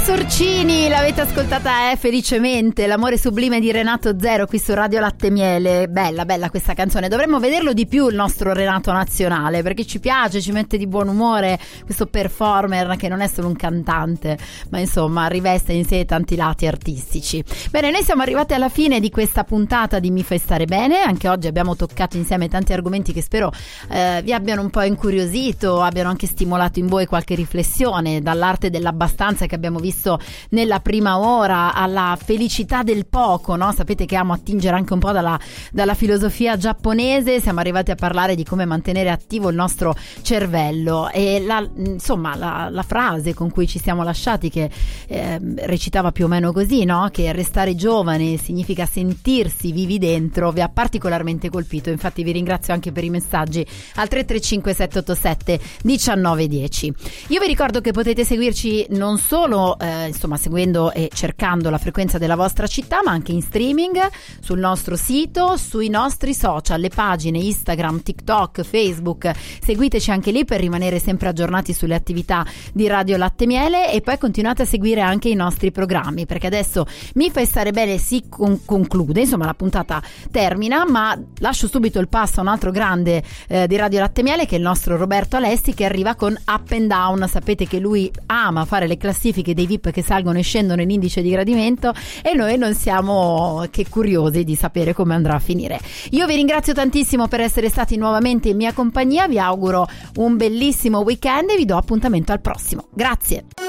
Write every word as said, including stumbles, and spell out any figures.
Sorcini, l'avete ascoltata eh, felicemente, l'amore sublime di Renato Zero qui su Radio Latte Miele. Bella, bella questa canzone, dovremmo vederlo di più il nostro Renato nazionale, perché ci piace, ci mette di buon umore, questo performer che non è solo un cantante, ma insomma riveste in sé tanti lati artistici. Bene, noi siamo arrivati alla fine di questa puntata di Mi fai stare bene. Anche oggi abbiamo toccato insieme tanti argomenti che spero eh, vi abbiano un po' incuriosito, abbiano anche stimolato in voi qualche riflessione, dall'arte dell'abbastanza che abbiamo visto nella prima ora alla felicità del poco, no? Sapete che amo attingere anche un po' dalla, dalla filosofia giapponese. Siamo arrivati a parlare di come mantenere attivo il nostro cervello e la, insomma la, la frase con cui ci siamo lasciati, che eh, recitava più o meno così, no? Che restare giovane significa sentirsi vivi dentro, vi ha particolarmente colpito. Infatti vi ringrazio anche per i messaggi al tre tre cinque sette otto sette uno nove uno zero. Io vi ricordo che potete seguirci non solo eh, insomma seguendo e cercando la frequenza della vostra città, ma anche in streaming sul nostro sito, sui nostri social, le pagine Instagram, TikTok, Facebook. Seguiteci anche lì per rimanere sempre aggiornati sulle attività di Radio Latte Miele, e poi continuate a seguire anche i nostri programmi, perché adesso Mi fai stare bene si con- conclude, insomma la puntata termina, ma lascio subito il passo a un altro grande eh, di Radio Latte Miele, che è il nostro Roberto Alessi, che arriva con Up and Down. Sapete che lui ama fare le classifiche dei V I P che salgono e scendono in indice di gradimento, e noi non siamo che curiosi di sapere come andrà a finire. Io vi ringrazio tantissimo per essere stati nuovamente in mia compagnia, vi auguro un bellissimo weekend e vi do appuntamento al prossimo. Grazie.